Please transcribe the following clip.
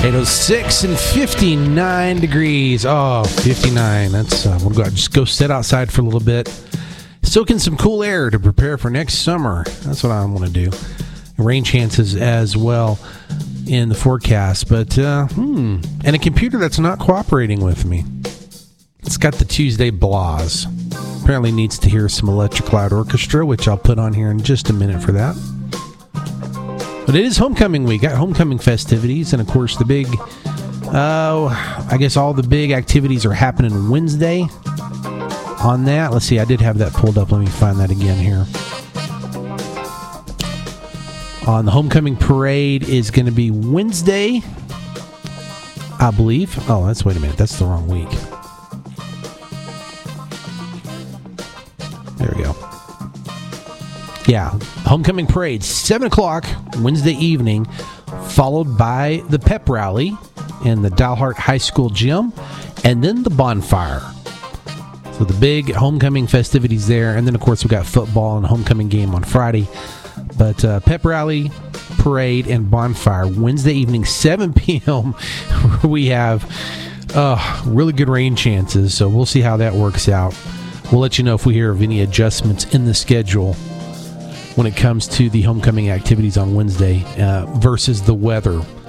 8:06 and 59 degrees. Oh, 59. That's we'll just go sit outside for a little bit. Soak in some cool air to prepare for next summer. That's what I want to do. Rain chances as well in the forecast. But, and a computer that's not cooperating with me. It's got the Tuesday blahs. Apparently needs to hear some Electric Loud Orchestra, which I'll put on here in just a minute for that. But it is homecoming week. Got homecoming festivities, and of course the big, I guess all the big activities are happening Wednesday. On that, let's see, I did have that pulled up. Let me find that again here. On the homecoming parade is going to be Wednesday, I believe. Oh, wait a minute. That's the wrong week. There we go. Yeah, homecoming parade, 7 o'clock Wednesday evening, followed by the pep rally in the Dalhart High School gym, and then the bonfire. So the big homecoming festivities there, and then of course we got football and homecoming game on Friday. But pep rally, parade, and bonfire Wednesday evening, 7 p.m. We have really good rain chances, so we'll see how that works out. We'll let you know if we hear of any adjustments in the schedule when it comes to the homecoming activities on Wednesday versus the weather.